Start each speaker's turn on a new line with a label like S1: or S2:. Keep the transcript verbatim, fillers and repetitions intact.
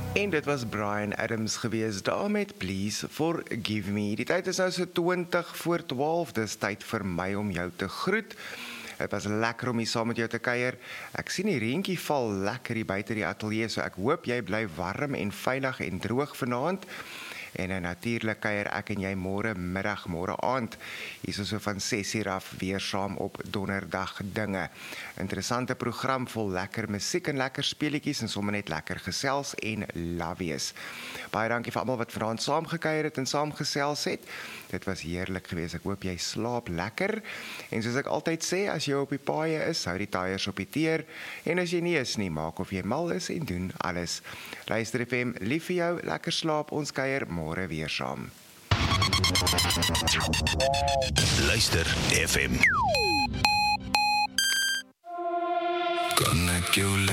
S1: En dit was Bryan Adams gewees daar met Please Forgive Me. Die tyd is nou so twintig voor twaalf, dis tyd vir my om jou te groet. Het was lekker om hier saam met jou te kuier. Ek sien die reentjie val lekker hier buite die ateljee, so ek hoop jy bly warm en veilig en droog vanaand. En uh, natuurlik kuier ek en jy môre middag, môre aand, hier so van ses uur af weer saam op donderdag dinge. Interessante program vol lekker musiek en lekker speletjies en sommer net lekker gesels en lawees. Baie dankie vir almal wat vanaand saam gekuier het en saam gesels het. Dit was heerlik geweest. Ek hoop jy slaap lekker. En soos ek altyd sê, as jy op die paaie is, hou die tyres op die teer. En as jy nie is nie, maak of jy mal is en doen alles. Luister F M, lief vir jou, lekker slaap, ons kuier môre weer saam.
S2: Luister F M. Connect your